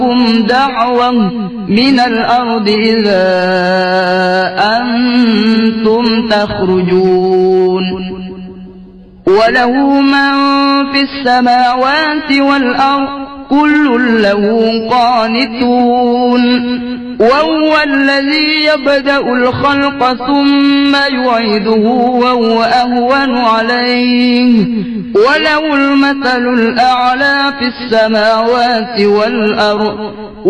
دعوة من الأرض إذا أنتم تخرجون وله من في السماوات والأرض كل له قانتون وهو الذي يبدأ الخلق ثم يعيده وهو أهون عليه وله المثل الأعلى في السماوات والأرض